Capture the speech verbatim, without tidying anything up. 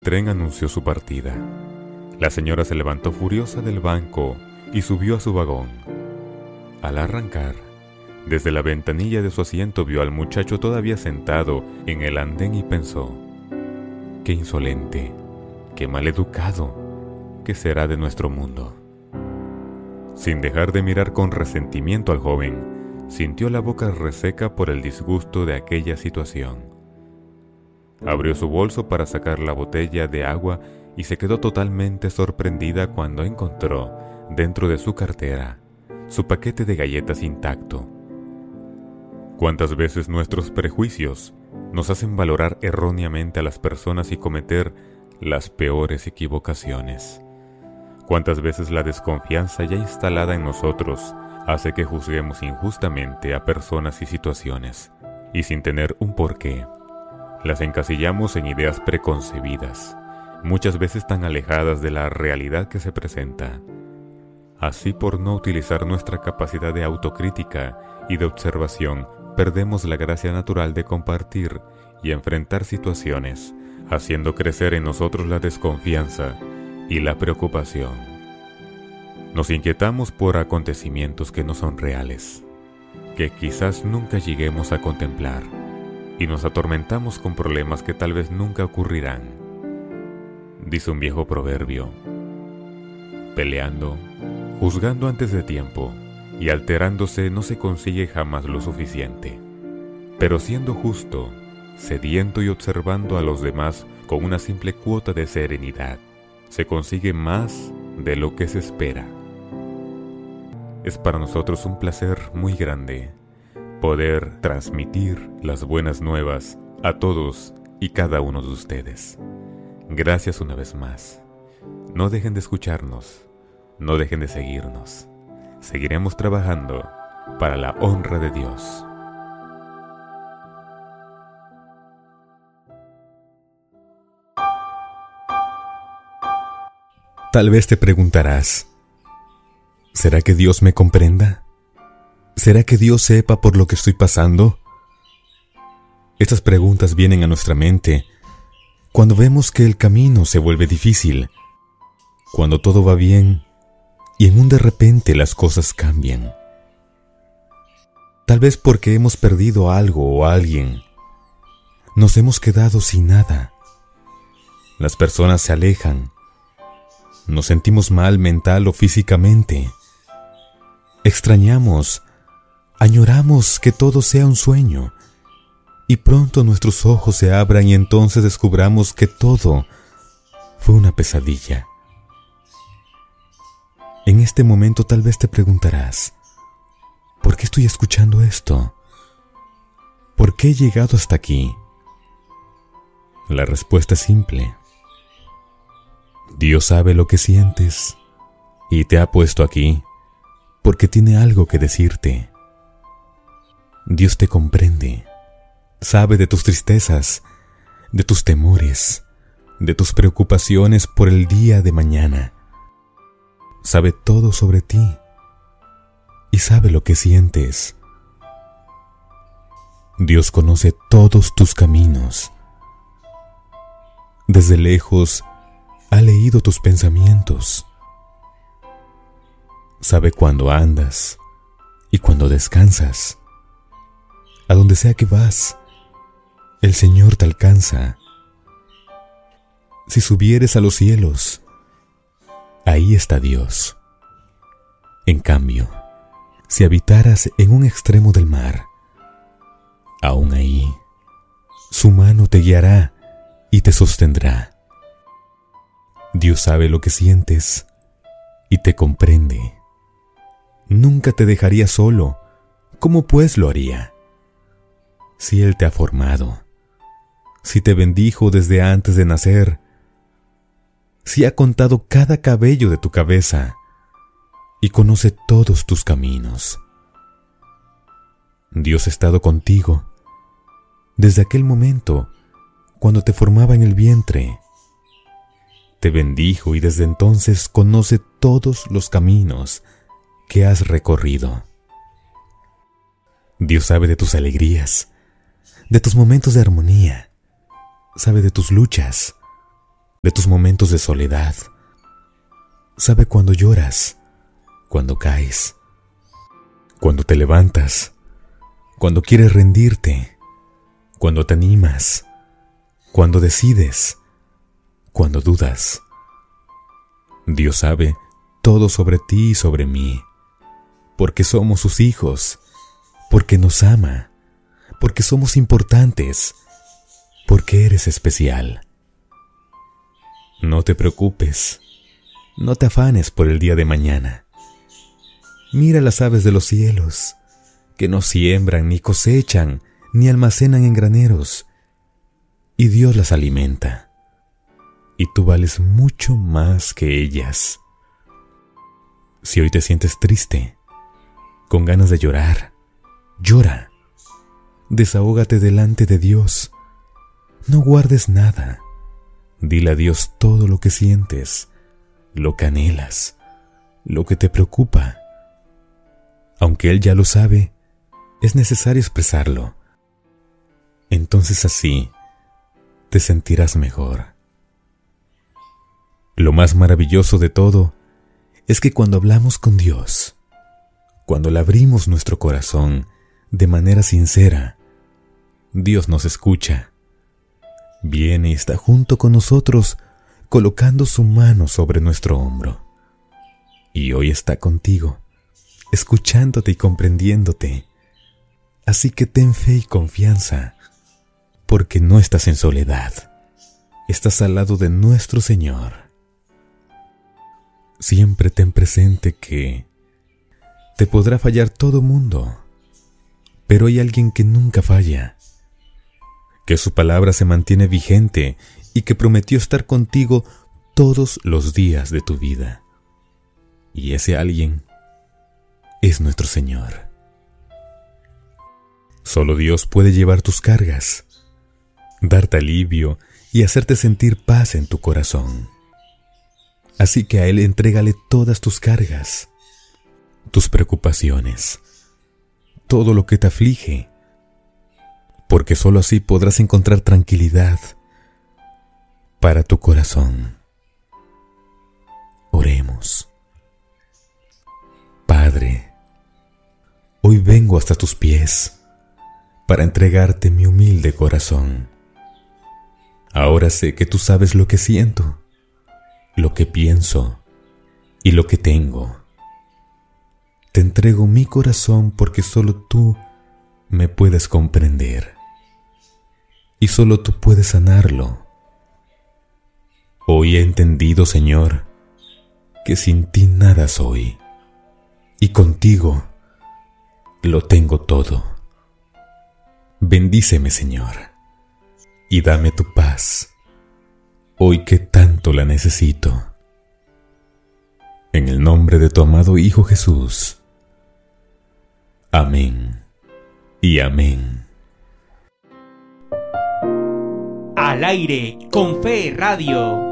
El tren anunció su partida. La señora se levantó furiosa del banco y subió a su vagón. Al arrancar, desde la ventanilla de su asiento vio al muchacho todavía sentado en el andén y pensó: «Qué insolente, qué maleducado, ¿qué será de nuestro mundo?». Sin dejar de mirar con resentimiento al joven, sintió la boca reseca por el disgusto de aquella situación. Abrió su bolso para sacar la botella de agua y se quedó totalmente sorprendida cuando encontró, dentro de su cartera, su paquete de galletas intacto. ¿Cuántas veces nuestros prejuicios nos hacen valorar erróneamente a las personas y cometer las peores equivocaciones? ¿Cuántas veces la desconfianza ya instalada en nosotros hace que juzguemos injustamente a personas y situaciones, y sin tener un porqué, las encasillamos en ideas preconcebidas, muchas veces tan alejadas de la realidad que se presenta? Así, por no utilizar nuestra capacidad de autocrítica y de observación, perdemos la gracia natural de compartir y enfrentar situaciones, haciendo crecer en nosotros la desconfianza y la preocupación. Nos inquietamos por acontecimientos que no son reales, que quizás nunca lleguemos a contemplar, y nos atormentamos con problemas que tal vez nunca ocurrirán. Dice un viejo proverbio: peleando, juzgando antes de tiempo y alterándose no se consigue jamás lo suficiente. Pero siendo justo, sediento y observando a los demás con una simple cuota de serenidad, se consigue más de lo que se espera. Es para nosotros un placer muy grande poder transmitir las buenas nuevas a todos y cada uno de ustedes. Gracias una vez más. No dejen de escucharnos, no dejen de seguirnos. Seguiremos trabajando para la honra de Dios. Tal vez te preguntarás: ¿será que Dios me comprenda? ¿Será que Dios sepa por lo que estoy pasando? Estas preguntas vienen a nuestra mente cuando vemos que el camino se vuelve difícil, cuando todo va bien y en un de repente las cosas cambian. Tal vez porque hemos perdido algo o a alguien, nos hemos quedado sin nada. Las personas se alejan, nos sentimos mal mental o físicamente, extrañamos, añoramos que todo sea un sueño, y pronto nuestros ojos se abran y entonces descubramos que todo fue una pesadilla. En este momento tal vez te preguntarás: ¿por qué estoy escuchando esto? ¿Por qué he llegado hasta aquí? La respuesta es simple. Dios sabe lo que sientes y te ha puesto aquí porque tiene algo que decirte. Dios te comprende, sabe de tus tristezas, de tus temores, de tus preocupaciones por el día de mañana. Sabe todo sobre ti y sabe lo que sientes. Dios conoce todos tus caminos. Desde lejos ha leído tus pensamientos. Sabe cuándo andas y cuándo descansas. A donde sea que vas, el Señor te alcanza. Si subieres a los cielos, ahí está Dios. En cambio, si habitaras en un extremo del mar, aún ahí, su mano te guiará y te sostendrá. Dios sabe lo que sientes y te comprende. Nunca te dejaría solo. ¿Cómo pues lo haría? Si Él te ha formado, si te bendijo desde antes de nacer, si ha contado cada cabello de tu cabeza y conoce todos tus caminos. Dios ha estado contigo desde aquel momento cuando te formaba en el vientre. Te bendijo y desde entonces conoce todos los caminos que has recorrido. Dios sabe de tus alegrías, de tus momentos de armonía, sabe de tus luchas, de tus momentos de soledad. Sabe cuando lloras, cuando caes, cuando te levantas, cuando quieres rendirte, cuando te animas, cuando decides, cuando dudas. Dios sabe todo sobre ti y sobre mí, porque somos sus hijos, porque nos ama, porque somos importantes, porque eres especial. No te preocupes, no te afanes por el día de mañana. Mira las aves de los cielos, que no siembran, ni cosechan, ni almacenan en graneros, y Dios las alimenta, y tú vales mucho más que ellas. Si hoy te sientes triste, con ganas de llorar, llora. Desahógate delante de Dios. No guardes nada. Dile a Dios todo lo que sientes, lo que anhelas, lo que te preocupa. Aunque Él ya lo sabe, es necesario expresarlo. Entonces así te sentirás mejor. Lo más maravilloso de todo es que cuando hablamos con Dios, cuando le abrimos nuestro corazón de manera sincera, Dios nos escucha. Viene y está junto con nosotros, colocando su mano sobre nuestro hombro. Y hoy está contigo, escuchándote y comprendiéndote. Así que ten fe y confianza, porque no estás en soledad. Estás al lado de nuestro Señor. Siempre ten presente que te podrá fallar todo mundo, pero hay alguien que nunca falla, que su palabra se mantiene vigente y que prometió estar contigo todos los días de tu vida. Y ese alguien es nuestro Señor. Solo Dios puede llevar tus cargas, darte alivio y hacerte sentir paz en tu corazón. Así que a Él entrégale todas tus cargas, tus preocupaciones, todo lo que te aflige, porque solo así podrás encontrar tranquilidad para tu corazón. Oremos. Padre, hoy vengo hasta tus pies para entregarte mi humilde corazón. Ahora sé que tú sabes lo que siento, lo que pienso y lo que tengo. Te entrego mi corazón porque solo tú me puedes comprender y solo tú puedes sanarlo. Hoy he entendido, Señor, que sin ti nada soy y contigo lo tengo todo. Bendíceme, Señor, y dame tu paz, hoy que tanto la necesito. En el nombre de tu amado Hijo Jesús. Amén y amén. Al aire con Fe Radio.